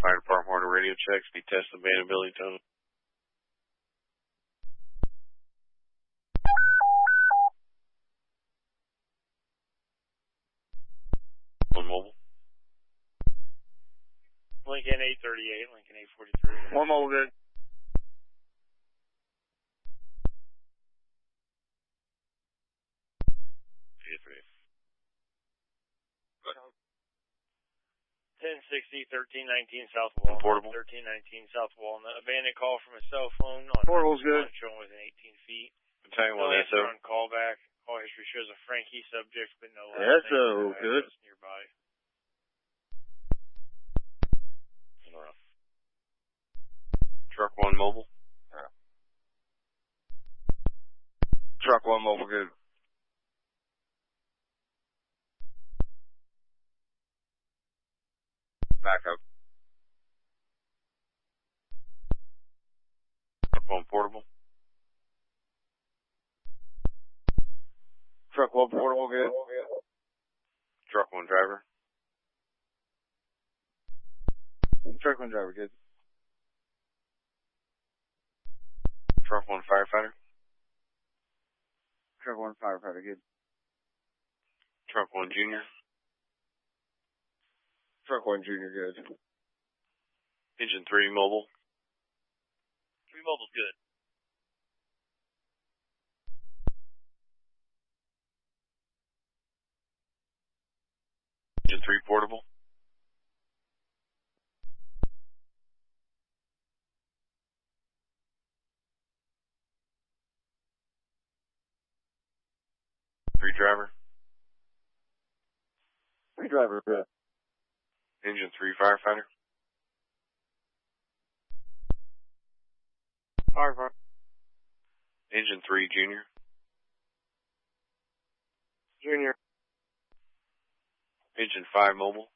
Fire department order radio checks. Be test abandonability tone. One mobile. Lincoln 838, Lincoln 843. One mobile good. Three. 1060, 1319 South Wall. Portable. 1319 South Wall. And the abandoned call from a cell phone on Portable's good. showing within 18 feet. Battalion No 1 answer SO. on callback. Call history shows a Frankie subject, but no last SO, name. good. Nearby. Truck 1 mobile. Truck 1 mobile good. Back up. Truck 1 portable. Truck 1 portable good. Truck 1 driver. Truck 1 driver good. Truck 1 firefighter. Truck 1 firefighter good. Truck 1 junior. Truck 1 junior good. Engine 3 mobile. 3 mobile's good. Engine 3 portable. Three driver. 3 driver good. Engine 3 firefighter. Firefighter. Engine 3 junior. Junior. Engine 5 mobile.